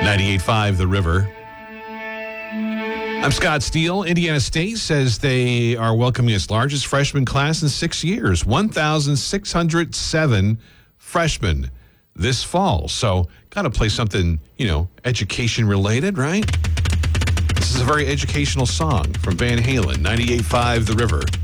98.5 The River. I'm Scott Steele. Indiana State says they are welcoming its largest freshman class in 6 years, 1,607 freshmen this fall. So, got to play something, education related, right? This is a very educational song from Van Halen, 98.5 The River.